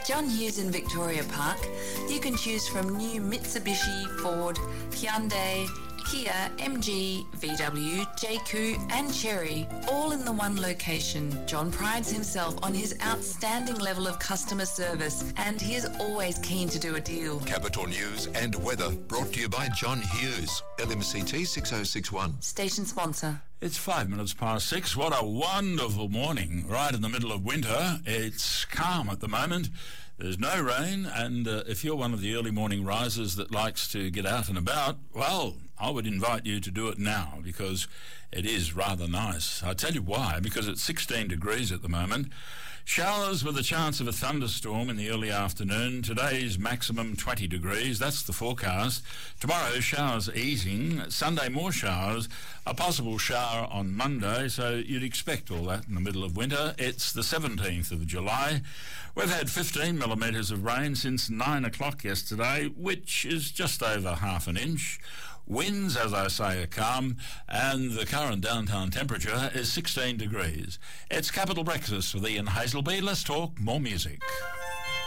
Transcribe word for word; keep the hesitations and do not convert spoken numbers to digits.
John Hughes in Victoria Park. You can choose from new Mitsubishi, Ford, Hyundai, Kia, M G, V W, J Q and Chery, all in the one location. John prides himself on his outstanding level of customer service and he is always keen to do a deal. Capital News and weather brought to you by John Hughes, L M C T six oh six one. Station sponsor. It's five minutes past six. What a wonderful morning, right in the middle of winter. It's calm at the moment. There's no rain, and uh, if you're one of the early morning risers that likes to get out and about, well, I would invite you to do it now because it is rather nice. I'll tell you why, because it's sixteen degrees at the moment. Showers with a chance of a thunderstorm in the early afternoon. Today's maximum twenty degrees. That's the forecast. Tomorrow, showers easing. Sunday, more showers. A possible shower on Monday, so you'd expect all that in the middle of winter. It's the seventeenth of July. We've had fifteen millimetres of rain since nine o'clock yesterday, which is just over half an inch. Winds, as I say, are calm, and the current downtown temperature is sixteen degrees. It's Capital Breakfast with Ian Hazelby. Let's talk more music.